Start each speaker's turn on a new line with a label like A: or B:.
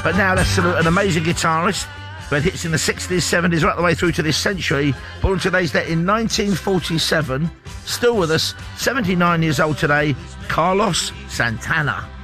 A: But now let's salute an amazing guitarist who had hits in the 60s, 70s, right the way through to this century. Born today's date in 1947. Still with us, 79 years old today, Carlos Santana.